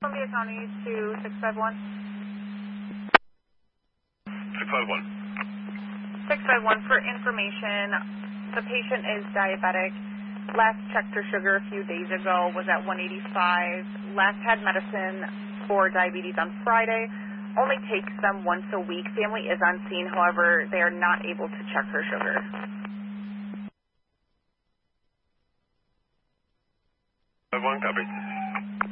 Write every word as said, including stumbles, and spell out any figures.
Columbia County to six five one. six five one. six five one, for information, the patient is diabetic. Last checked her sugar a few days ago was at one eighty-five. Last had medicine for diabetes on Friday. Only takes them once a week. Family is on scene, however, they are not able to check her sugar. five one, copy.